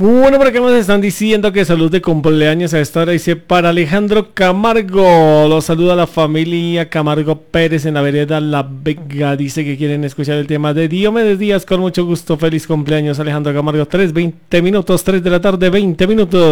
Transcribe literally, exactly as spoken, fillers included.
Bueno, por acá nos están diciendo que salud de cumpleaños a esta hora. Dice para Alejandro Camargo. Los saluda la familia Camargo Pérez en la vereda La Vega. Dice que quieren escuchar el tema de Diomedes Díaz. Con mucho gusto. Feliz cumpleaños, Alejandro Camargo. tres, veinte minutos, tres de la tarde, veinte minutos.